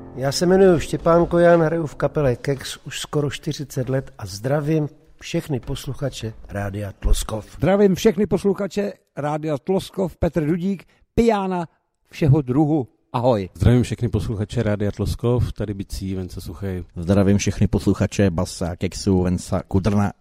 Já se jmenuji Štěpán Kojan, hraju v kapele Kex už skoro 40 let a zdravím všechny posluchače Rádia Tloskov. Zdravím všechny posluchače Rádia Tloskov, Petr Dudík, pijána všeho druhu. Ahoj. Zdravím všechny posluchače Rádia Tloskov, tady Bicí, Venca Suchej. Zdravím všechny posluchače Basa, Kexu, Venca Kudrna